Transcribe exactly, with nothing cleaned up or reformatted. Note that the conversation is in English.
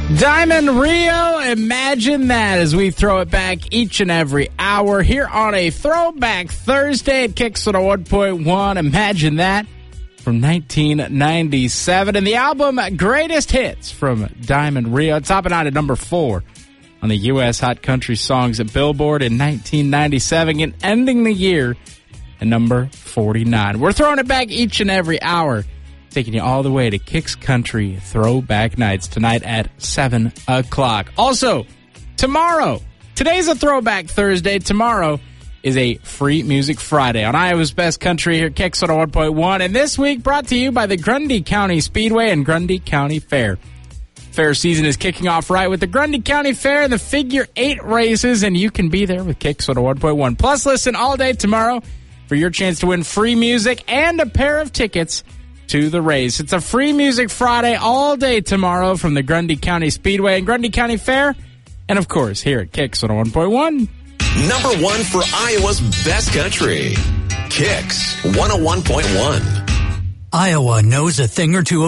Diamond Rio, imagine that, as we throw it back each and every hour here on a Throwback Thursday at Kicks one oh one point one. Imagine that, from nineteen ninety-seven. And the album Greatest Hits from Diamond Rio, topping out at number four on the U S Hot Country Songs at Billboard in nineteen ninety-seven, and ending the year at number forty-nine. We're throwing it back each and every hour, taking you all the way to Kicks Country Throwback Nights tonight at seven o'clock. Also, tomorrow, today's a Throwback Thursday. Tomorrow is a Free Music Friday on Iowa's Best Country here at Kicks one oh one point one. And this week brought to you by the Grundy County Speedway and Grundy County Fair. Fair season is kicking off right with the Grundy County Fair and the Figure Eight races, and you can be there with Kicks one oh one point one. Plus, listen all day tomorrow for your chance to win free music and a pair of tickets to the race. It's a Free Music Friday all day tomorrow from the Grundy County Speedway and Grundy County Fair, and of course here at Kicks one oh one point one. Number one for Iowa's Best Country, Kicks one oh one point one. Iowa knows a thing or two